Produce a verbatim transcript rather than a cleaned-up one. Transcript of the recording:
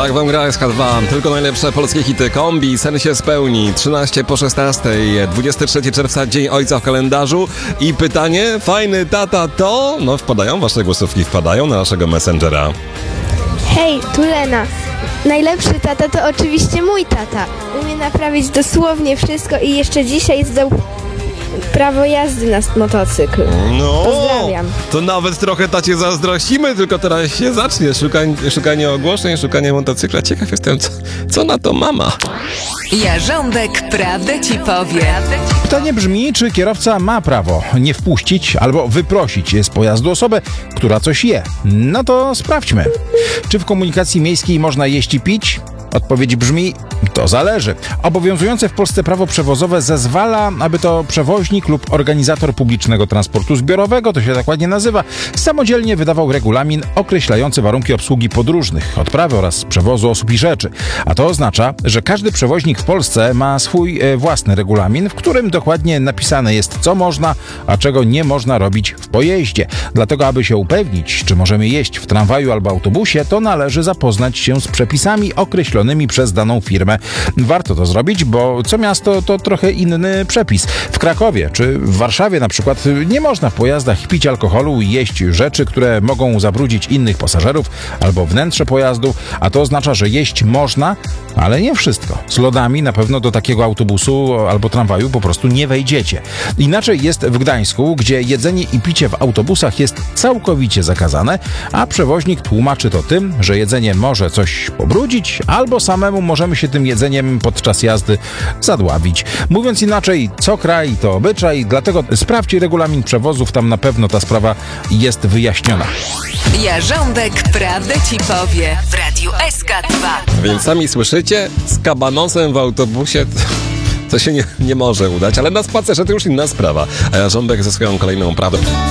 Tak wam gra S K dwa. Tylko najlepsze polskie hity. Kombi, sen się spełni. trzynaście po szesnastej. dwudziestego trzeciego czerwca, Dzień Ojca w kalendarzu. I pytanie, fajny tata to? No wpadają, wasze głosówki wpadają na naszego Messengera. Hej, tu Lena. Najlepszy tata to oczywiście mój tata. Umie naprawić dosłownie wszystko i jeszcze dzisiaj zdał prawo jazdy na motocykl. No, Pozdrawiam. To nawet trochę tacie zazdrościmy, tylko teraz się zacznie szukanie, szukanie ogłoszeń, szukanie motocykla. Ciekaw jestem, co, co na to mama. Jarząbek prawdę ci powie. Pytanie brzmi, czy kierowca ma prawo nie wpuścić albo wyprosić z pojazdu osobę, która coś je? No to sprawdźmy. Czy w komunikacji miejskiej można jeść i pić? Odpowiedź brzmi, to zależy. Obowiązujące w Polsce prawo przewozowe zezwala, aby to przewoźnik lub organizator publicznego transportu zbiorowego, to się tak ładnie nazywa, samodzielnie wydawał regulamin określający warunki obsługi podróżnych, odprawy oraz przewozu osób i rzeczy. A to oznacza, że każdy przewoźnik w Polsce ma swój e, własny regulamin, w którym dokładnie napisane jest, co można, a czego nie można robić w pojeździe. Dlatego, aby się upewnić, czy możemy jeść w tramwaju albo autobusie, to należy zapoznać się z przepisami określonymi przez daną firmę. Warto to zrobić, bo co miasto to trochę inny przepis. W Krakowie czy w Warszawie na przykład nie można w pojazdach pić alkoholu i jeść rzeczy, które mogą zabrudzić innych pasażerów albo wnętrze pojazdu, a to oznacza, że jeść można, ale nie wszystko. Z lodami na pewno do takiego autobusu albo tramwaju po prostu nie wejdziecie. Inaczej jest w Gdańsku, gdzie jedzenie i picie w autobusach jest całkowicie zakazane, a przewoźnik tłumaczy to tym, że jedzenie może coś pobrudzić, albo samemu możemy się tym jedzeniem podczas jazdy zadławić. Mówiąc inaczej, co kraj to obyczaj, dlatego sprawdź regulamin przewozów, tam na pewno ta sprawa jest wyjaśniona. Jarząbek prawdę ci powie w Radiu S K dwa. Więc sami słyszycie, z kabanosem w autobusie to się nie, nie może udać, ale na spacerze to już inna sprawa. A Jarząbek ze swoją kolejną prawdą.